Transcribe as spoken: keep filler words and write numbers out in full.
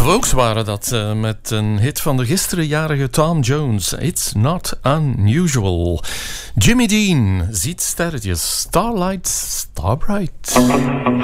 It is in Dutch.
Strokes waren dat uh, met een hit van de gisterenjarige Tom Jones. It's not unusual. Jimmy Dean ziet sterretjes. Starlight, Starbright.